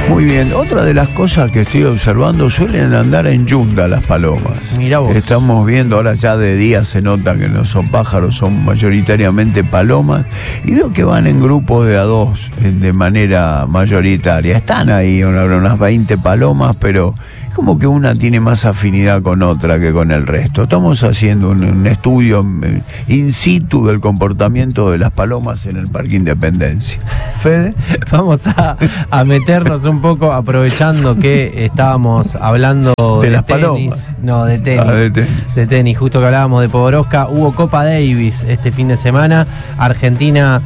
Muy bien, otra de las cosas que estoy observando, suelen andar en yunta las palomas. Mirá vos. Estamos viendo, ahora ya de día se nota que no son pájaros, son mayoritariamente palomas, y veo que van en grupos de a dos, de manera mayoritaria. Están ahí unas 20 palomas, pero es como que una tiene más afinidad con otra que con el resto. Estamos haciendo un estudio in situ del comportamiento de las palomas en el Parque Independencia. Fede. Vamos a meternos un poco, aprovechando que estábamos hablando de las tenis. palomas. No, de tenis. De tenis, justo que hablábamos de Podoroska. Hubo Copa Davis este fin de semana. Argentina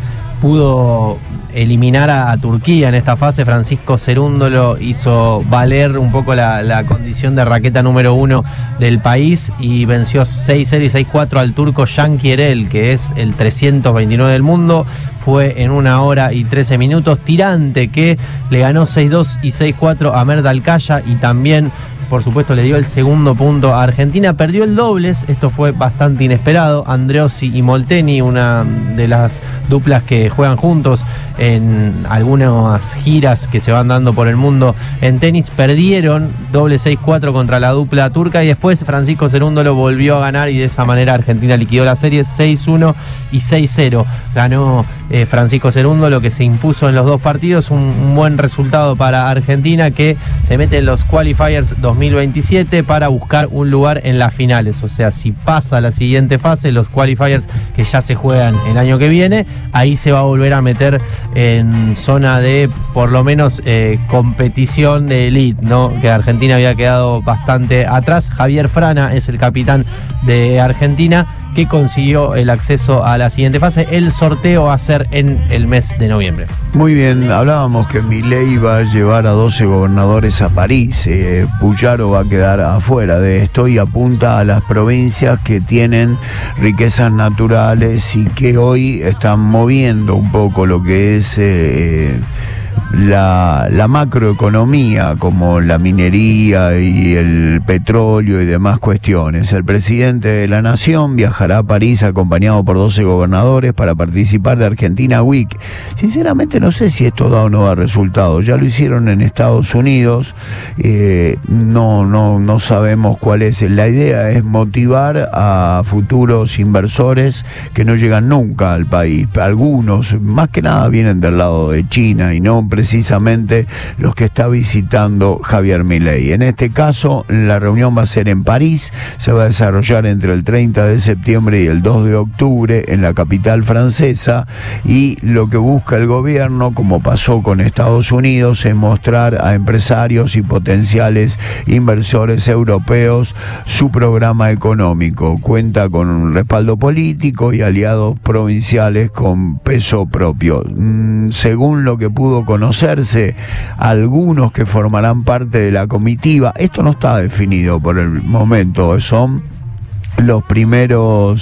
pudo eliminar a Turquía en esta fase. Francisco Cerúndolo hizo valer un poco la condición de raqueta número 1 del país y venció 6-0 y 6-4 al turco Yankee Erel, que es el 329 del mundo. Fue en 1 hora y 13 minutos. Tirante, que le ganó 6-2 y 6-4 a Mert Alcaya, y también, por supuesto, le dio el segundo punto a Argentina. Perdió el dobles, esto fue bastante inesperado. Andreossi y Molteni, una de las duplas que juegan juntos en algunas giras que se van dando por el mundo en tenis, perdieron doble 6-4 contra la dupla turca, y después Francisco Cerúndolo volvió a ganar, y de esa manera Argentina liquidó la serie 6-1 y 6-0. Ganó Francisco Cerúndolo, que se impuso en los dos partidos. Un buen resultado para Argentina, que se mete en los qualifiers 2027 para buscar un lugar en las finales. O sea, si pasa a la siguiente fase, los qualifiers que ya se juegan el año que viene, ahí se va a volver a meter en zona de, por lo menos, competición de elite, ¿no? Que Argentina había quedado bastante atrás. Javier Frana es el capitán de Argentina, que consiguió el acceso a la siguiente fase. El sorteo va a ser en el mes de noviembre. Muy bien, hablábamos que Milei va a llevar a 12 gobernadores a París. Puyaro va a quedar afuera de esto y apunta a las provincias que tienen riquezas naturales y que hoy están moviendo un poco lo que es la macroeconomía, como la minería y el petróleo y demás cuestiones. El presidente de la Nación viajará a París acompañado por 12 gobernadores para participar de Argentina Week. Sinceramente no sé si esto da o no da resultado. Ya lo hicieron en Estados Unidos, no sabemos cuál es. La idea es motivar a futuros inversores que no llegan nunca al país. Algunos, más que nada, vienen del lado de China y no precisamente los que está visitando Javier Milei. En este caso, la reunión va a ser en París, se va a desarrollar entre el 30 de septiembre y el 2 de octubre en la capital francesa, y lo que busca el gobierno, como pasó con Estados Unidos, es mostrar a empresarios y potenciales inversores europeos su programa económico. Cuenta con un respaldo político y aliados provinciales con peso propio. Según lo que pudo conocerse, algunos que formarán parte de la comitiva, esto no está definido por el momento, son los primeros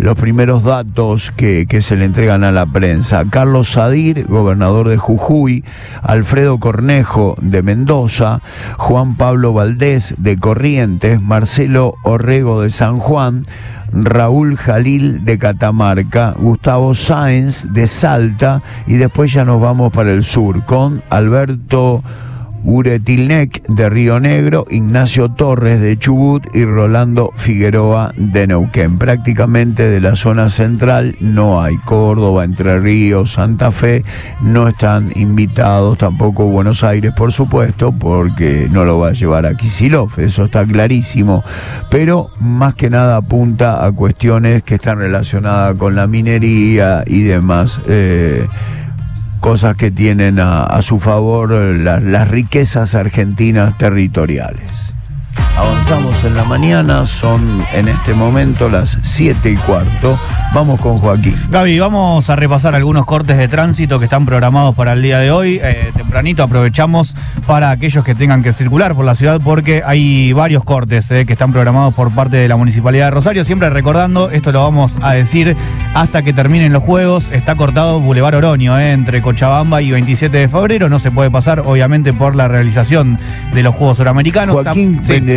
datos que se le entregan a la prensa. Carlos Sadir, gobernador de Jujuy; Alfredo Cornejo, de Mendoza; Juan Pablo Valdés, de Corrientes; Marcelo Orrego, de San Juan; Raúl Jalil, de Catamarca; Gustavo Sáenz, de Salta, y después ya nos vamos para el sur con Alberto Guretilnec, de Río Negro; Ignacio Torres, de Chubut; y Rolando Figueroa, de Neuquén. Prácticamente de la zona central no hay. Córdoba, Entre Ríos, Santa Fe no están invitados, tampoco Buenos Aires, por supuesto, porque no lo va a llevar a Kicillof, eso está clarísimo, pero más que nada apunta a cuestiones que están relacionadas con la minería y demás cosas que tienen a su favor las riquezas argentinas territoriales. Avanzamos en la mañana, son en este momento las 7:15. Vamos con Joaquín. Gaby, vamos a repasar algunos cortes de tránsito que están programados para el día de hoy. Tempranito aprovechamos para aquellos que tengan que circular por la ciudad, porque hay varios cortes que están programados por parte de la Municipalidad de Rosario. Siempre recordando, esto lo vamos a decir hasta que terminen los Juegos, está cortado Boulevard Oroño, entre Cochabamba y 27 de febrero. No se puede pasar, obviamente, por la realización de los Juegos Suramericanos. Joaquín, sí.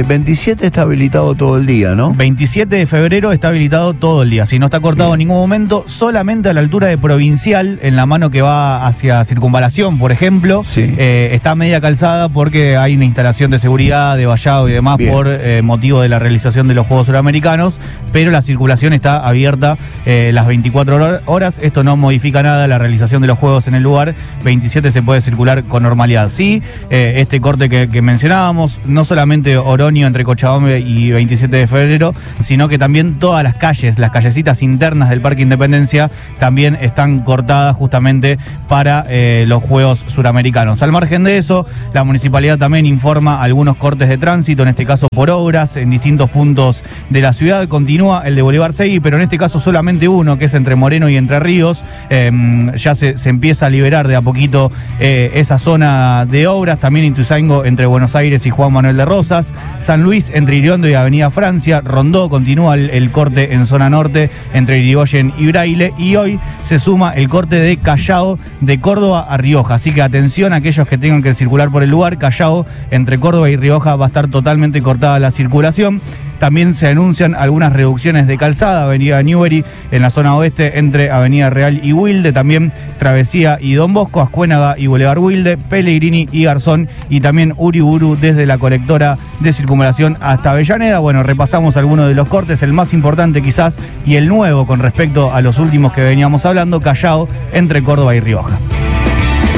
27 está habilitado todo el día, ¿no? 27 de febrero está habilitado todo el día. Si no está cortado en ningún momento, solamente a la altura de Provincial, en la mano que va hacia Circunvalación, por ejemplo, Sí. Está media calzada porque hay una instalación de seguridad, de vallado y demás Bien. por motivo de la realización de los Juegos Suramericanos, pero la circulación está abierta las 24 horas. Esto no modifica nada la realización de los Juegos en el lugar. 27 se puede circular con normalidad. Sí, este corte que mencionábamos, no solamente Oroño entre Cochabamba y 27 de febrero, sino que también todas las calles, las callecitas internas del Parque Independencia también están cortadas justamente para los Juegos Suramericanos. Al margen de eso, la municipalidad también informa algunos cortes de tránsito, en este caso por obras, en distintos puntos de la ciudad. Continúa el de Bolívar Seguí, pero en este caso solamente uno, que es entre Moreno y Entre Ríos. Ya se empieza a liberar de a poquito esa zona de obras. También Ituzaingó entre Buenos Aires y Juan Manuel de Rosas. San Luis entre Iriondo y Avenida Francia. Rondó continúa el corte en zona norte entre Irigoyen y Braille. Y hoy se suma el corte de Callao de Córdoba a Rioja. Así que atención a aquellos que tengan que circular por el lugar. Callao entre Córdoba y Rioja va a estar totalmente cortada la circulación. También se anuncian algunas reducciones de calzada, Avenida Newbery en la zona oeste entre Avenida Real y Wilde, también Travesía y Don Bosco, Ascuénaga y Boulevard Wilde, Pellegrini y Garzón, y también Uriburu desde la colectora de Circunvalación hasta Avellaneda. Bueno, repasamos algunos de los cortes, el más importante quizás y el nuevo con respecto a los últimos que veníamos hablando, Callao entre Córdoba y Rioja.